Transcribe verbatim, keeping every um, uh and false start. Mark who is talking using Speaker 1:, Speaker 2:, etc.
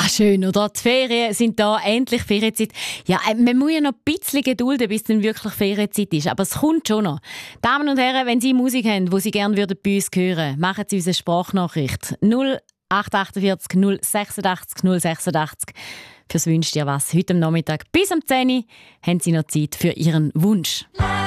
Speaker 1: Ah, schön, oder? Die Ferien sind da, endlich Ferienzeit. Ja, äh, man muss ja noch ein bisschen gedulden, bis dann wirklich Ferienzeit ist. Aber es kommt schon noch. Damen und Herren, wenn Sie Musik haben, die Sie gerne würden bei uns hören, machen Sie uns eine Sprachnachricht. null acht achtundvierzig null sechsundachtzig null sechsundachtzig. Fürs Wünscht ihr was. Heute am Nachmittag bis um zehn Uhr haben Sie noch Zeit für Ihren Wunsch.